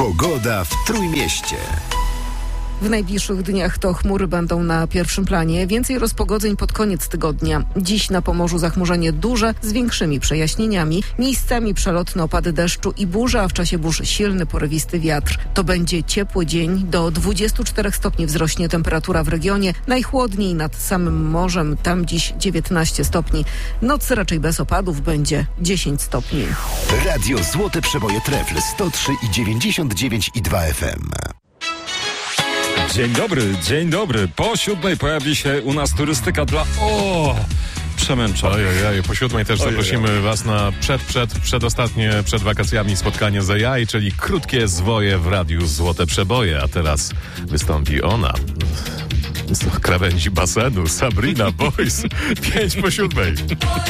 Pogoda w Trójmieście. W najbliższych dniach to chmury będą na pierwszym planie. Więcej rozpogodzeń pod koniec tygodnia. Dziś na Pomorzu zachmurzenie duże z większymi przejaśnieniami. Miejscami przelotne opady deszczu i burze, a w czasie burz silny, porywisty wiatr. To będzie ciepły dzień. Do 24 stopni wzrośnie temperatura w regionie. Najchłodniej nad samym morzem. Tam dziś 19 stopni. Noc raczej bez opadów będzie 10 stopni. Radio Złote Przeboje Trefl 103,99,2 FM. Dzień dobry. Po 7 pojawi się u nas turystyka dla przemęczonych. Ojej, po 7 też zaprosimy Was na przedostatnie przed wakacjami spotkanie z AI, czyli krótkie zwoje w Radiu Złote Przeboje. A teraz wystąpi ona z krawędzi basenu, Sabrina Boys. 5 po 7.